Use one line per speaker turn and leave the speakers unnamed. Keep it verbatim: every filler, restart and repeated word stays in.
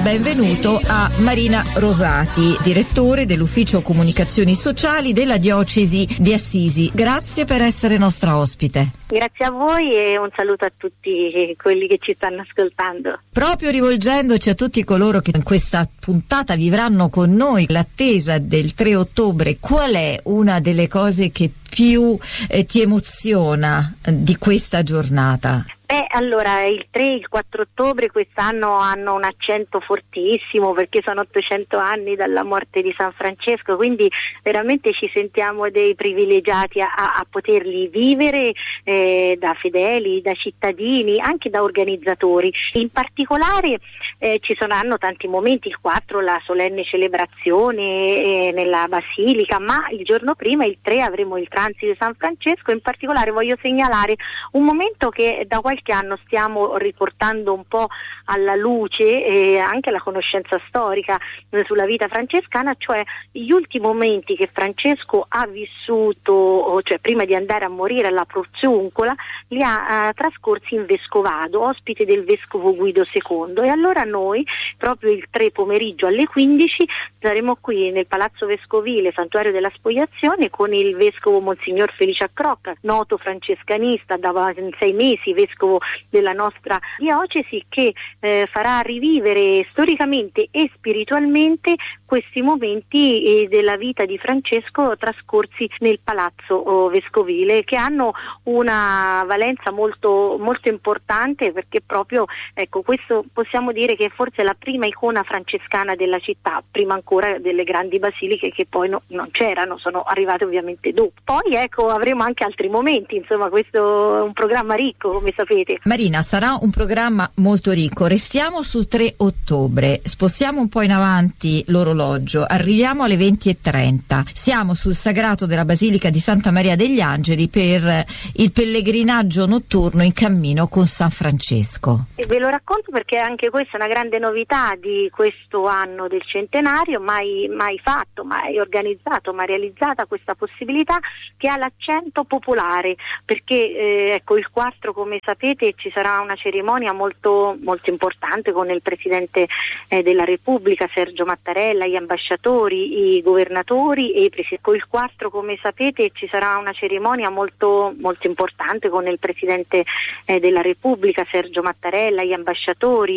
benvenuto a Marina Rosati, direttore dell'Ufficio Comunicazioni Sociali della Diocesi di Assisi. Grazie per essere nostra ospite.
Grazie a voi e un saluto a tutti quelli che ci stanno ascoltando.
Proprio rivolgendoci a tutti coloro che in questa puntata vivranno con noi l'attesa del tre ottobre, qual è una delle cose che più eh, ti emoziona di questa giornata?
Beh, allora il tre e il quattro ottobre quest'anno hanno un accento fortissimo perché sono ottocento anni dalla morte di San Francesco, quindi veramente ci sentiamo dei privilegiati a, a poterli vivere eh, da fedeli, da cittadini, anche da organizzatori. In particolare eh, ci saranno tanti momenti, il quattro la solenne celebrazione eh, nella Basilica, ma il giorno prima, il tre, avremo il transito di San Francesco. In particolare voglio segnalare un momento che da qualche che anno stiamo riportando un po' alla luce e anche alla conoscenza storica sulla vita francescana, cioè gli ultimi momenti che Francesco ha vissuto, cioè prima di andare a morire alla Porziuncola, li ha eh, trascorsi in Vescovado, ospite del vescovo Guido secondo. E allora noi proprio il tre pomeriggio alle quindici saremo qui nel Palazzo Vescovile, Santuario della Spogliazione, con il vescovo Monsignor Felice Accrocca, noto francescanista da sei mesi, vescovo della nostra diocesi, che eh, farà rivivere storicamente e spiritualmente questi momenti eh, della vita di Francesco trascorsi nel Palazzo oh, Vescovile, che hanno una valenza molto molto importante, perché proprio ecco questo possiamo dire che forse è la prima icona francescana della città, prima ancora delle grandi basiliche che poi no, non c'erano, sono arrivate ovviamente dopo. Poi ecco avremo anche altri momenti, insomma questo è un programma ricco, come sapete.
Marina, sarà un programma molto ricco. Restiamo sul tre ottobre, spostiamo un po' in avanti l'orologio, arriviamo alle venti e trenta. Siamo sul sagrato della Basilica di Santa Maria degli Angeli per il pellegrinaggio notturno in cammino con San Francesco.
E ve lo racconto perché anche questa è una grande novità di questo anno del centenario, mai, mai fatto, mai organizzato, mai realizzata questa possibilità, che ha l'accento popolare, perché eh, ecco il quattro, come sapete, ci sarà una cerimonia molto molto importante con il Presidente eh, della Repubblica Sergio Mattarella, gli ambasciatori, i governatori e i presidenti. Il quattro, come sapete, ci sarà una cerimonia molto molto importante con il Presidente eh, della Repubblica Sergio Mattarella, gli ambasciatori,